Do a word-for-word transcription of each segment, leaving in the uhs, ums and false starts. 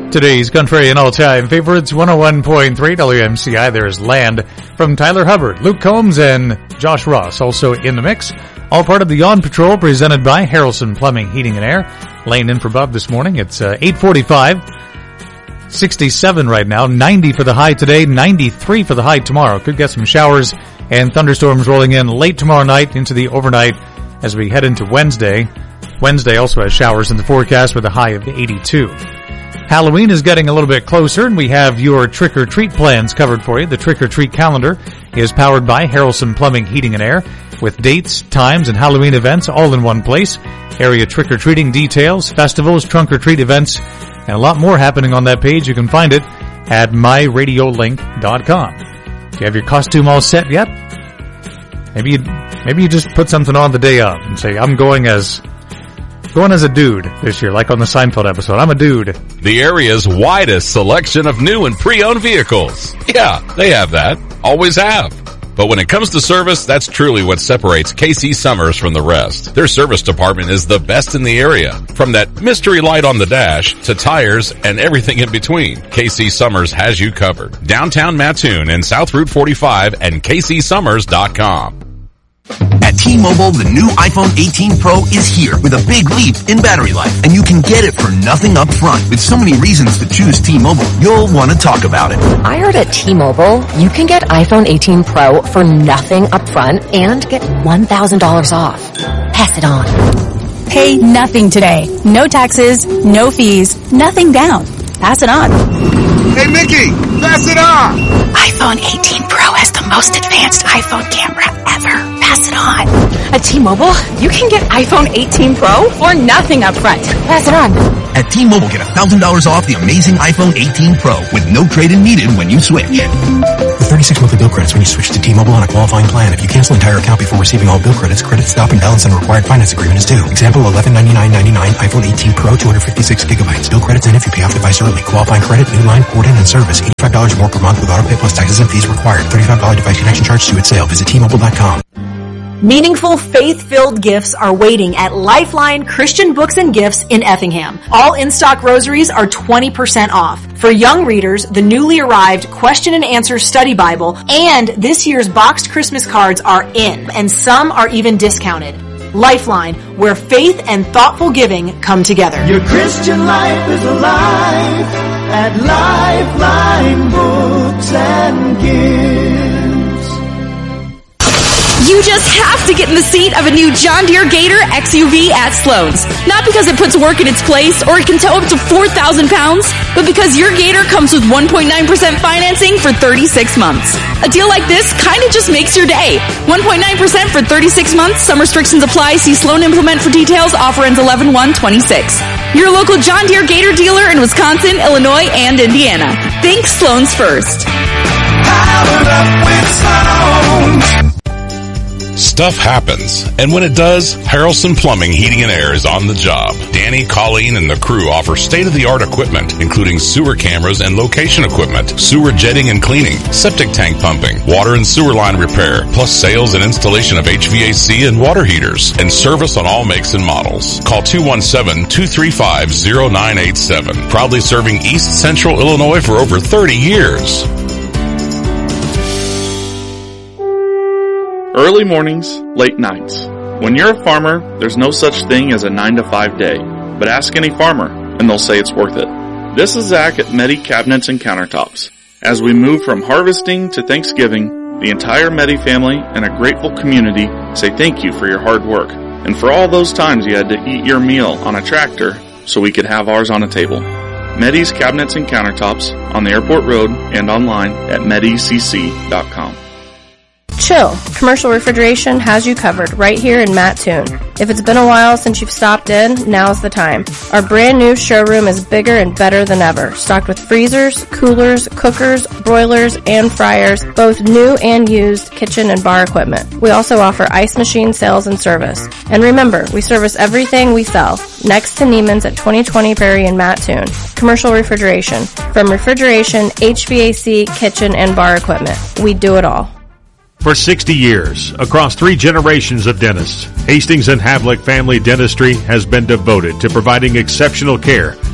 Today's country and all-time favorites, one oh one point three W M C I. There's Land from Tyler Hubbard, Luke Combs, and Josh Ross also in the mix. All part of the On Patrol presented by Harrelson Plumbing, Heating and Air. Laying in for Bob this morning. It's uh, eight forty-five, sixty-seven right now, ninety for the high today, ninety-three for the high tomorrow. Could get some showers and thunderstorms rolling in late tomorrow night into the overnight as we head into Wednesday. Wednesday also has showers in the forecast with a high of eighty-two. Halloween is getting a little bit closer, and we have your trick-or-treat plans covered for you. The trick-or-treat calendar is powered by Harrelson Plumbing, Heating and Air, with dates, times, and Halloween events all in one place. Area trick-or-treating details, festivals, trunk-or-treat events, and a lot more happening on that page. You can find it at my radio link dot com. Do you have your costume all set yet? Maybe you, maybe you just put something on the day of and say, I'm going as... Going as a dude this year, like on the Seinfeld episode. I'm a dude. The area's widest selection of new and pre-owned vehicles. Yeah, they have that. Always have. But when it comes to service, that's truly what separates K C Summers from the rest. Their service department is the best in the area. From that mystery light on the dash to tires and everything in between, K C Summers has you covered. Downtown Mattoon and South Route forty-five and K C Summers dot com. At T-Mobile, the new iPhone eighteen Pro is here with a big leap in battery life, and you can get it for nothing up front. With so many reasons to choose T-Mobile, you'll want to talk about it. I heard at T-Mobile, you can get iPhone eighteen Pro for nothing up front and get one thousand dollars off. Pass it on. Pay nothing today. No taxes, no fees, nothing down. Pass it on. Hey, Mickey, pass it on. iPhone eighteen Pro has the most advanced iPhone camera ever. Pass it on. At T-Mobile, you can get iPhone eighteen Pro for nothing up front. Pass it on. At T-Mobile, get one thousand dollars off the amazing iPhone eighteen Pro with no trade-in needed when you switch. With thirty-six monthly bill credits when you switch to T-Mobile on a qualifying plan. If you cancel entire account before receiving all bill credits, credit stop and balance and required finance agreement is due. Example, eleven ninety-nine ninety-nine iPhone eighteen Pro, two hundred fifty-six gigabytes. Bill credits in if you pay off device early. Qualifying credit, new line, port in, and service. eighty-five dollars more per month with auto pay plus taxes and fees required. thirty-five dollars device connection charge due at sale. Visit T Mobile dot com. Meaningful, faith-filled gifts are waiting at Lifeline Christian Books and Gifts in Effingham. All in-stock rosaries are twenty percent off. For young readers, the newly arrived Question and Answer Study Bible and this year's boxed Christmas cards are in, and some are even discounted. Lifeline, where faith and thoughtful giving come together. Your Christian life is alive at Lifeline Books and Gifts. You just have to get in the seat of a new John Deere Gator X U V at Sloan's. Not because it puts work in its place or it can tow up to four thousand pounds, but because your Gator comes with one point nine percent financing for thirty-six months. A deal like this kind of just makes your day. one point nine percent for thirty-six months. Some restrictions apply. See Sloan Implement for details. Offer ends eleven one twenty-six. Your local John Deere Gator dealer in Wisconsin, Illinois, and Indiana. Think Sloan's first. Powered up with Sloan. Stuff happens, and when it does, Harrelson Plumbing, Heating and Air is on the job. Danny, Colleen, and the crew offer state-of-the-art equipment, including sewer cameras and location equipment, sewer jetting and cleaning, septic tank pumping, water and sewer line repair, plus sales and installation of H V A C and water heaters, and service on all makes and models. Call two one seven, two three five, zero nine eight seven. Proudly serving East Central Illinois for over thirty years. Early mornings, late nights. When you're a farmer, there's no such thing as a nine to five day. But ask any farmer, and they'll say it's worth it. This is Zach at Medi Cabinets and Countertops. As we move from harvesting to Thanksgiving, the entire Medi family and a grateful community say thank you for your hard work. And for all those times you had to eat your meal on a tractor so we could have ours on a table. Medi's Cabinets and Countertops on the Airport Road and online at medi c c dot com. Chill. Commercial Refrigeration has you covered right here in Mattoon. If it's been a while since you've stopped in, now's the time. Our brand new showroom is bigger and better than ever, stocked with freezers, coolers, cookers, broilers, and fryers, both new and used kitchen and bar equipment. We also offer ice machine sales and service. And remember, we service everything we sell, next to Neiman's at twenty twenty Prairie in Mattoon. Commercial Refrigeration. From refrigeration, H V A C, kitchen, and bar equipment. We do it all. For sixty years, across three generations of dentists, Hastings and Havlick Family Dentistry has been devoted to providing exceptional care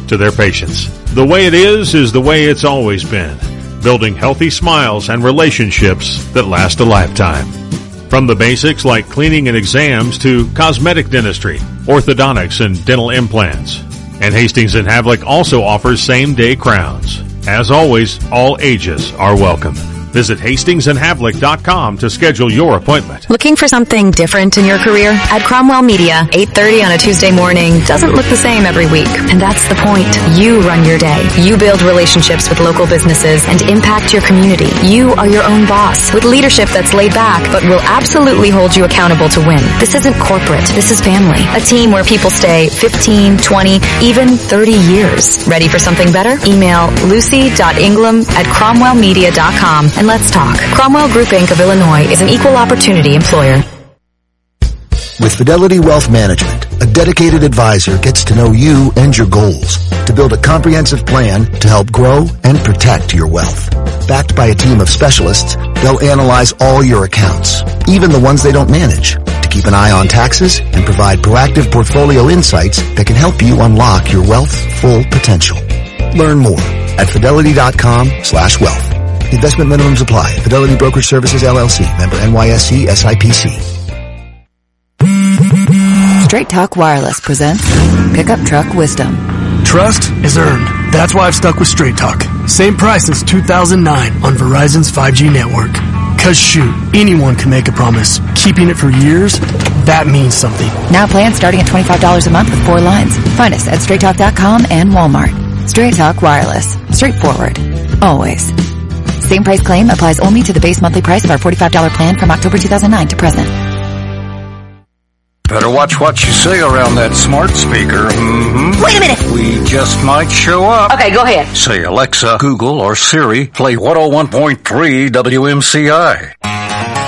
to their patients. The way it is is the way it's always been, building healthy smiles and relationships that last a lifetime. From the basics like cleaning and exams to cosmetic dentistry, orthodontics, and dental implants. And Hastings and Havlick also offers same-day crowns. As always, all ages are welcome. Visit Hastings and Havlick dot com to schedule your appointment. Looking for something different in your career? At Cromwell Media, eight thirty on a Tuesday morning doesn't look the same every week. And that's the point. You run your day. You build relationships with local businesses and impact your community. You are your own boss with leadership that's laid back but will absolutely hold you accountable to win. This isn't corporate. This is family. A team where people stay fifteen, twenty, even thirty years. Ready for something better? Email lucy dot ingram at cromwell media dot com and let's talk. Cromwell Group Incorporated of Illinois is an equal opportunity employer. With Fidelity Wealth Management, a dedicated advisor gets to know you and your goals to build a comprehensive plan to help grow and protect your wealth. Backed by a team of specialists, they'll analyze all your accounts, even the ones they don't manage, to keep an eye on taxes and provide proactive portfolio insights that can help you unlock your wealth's full potential. Learn more at fidelity dot com slash wealth. Investment minimums apply. Fidelity Brokerage Services, L L C. Member N Y S C, S I P C. Straight Talk Wireless presents Pickup Truck Wisdom. Trust is earned. That's why I've stuck with Straight Talk. Same price since two thousand nine on Verizon's five G network. Cause shoot, anyone can make a promise. Keeping it for years, that means something. Now plans starting at twenty-five dollars a month with four lines. Find us at straight talk dot com and Walmart. Straight Talk Wireless. Straightforward. Always. Same price claim applies only to the base monthly price of our forty-five dollars plan from October two thousand nine to present. Better watch what you say around that smart speaker. Mm-hmm. Wait a minute. We just might show up. Okay, go ahead. Say, Alexa, Google, or Siri, play one oh one point three W M C I.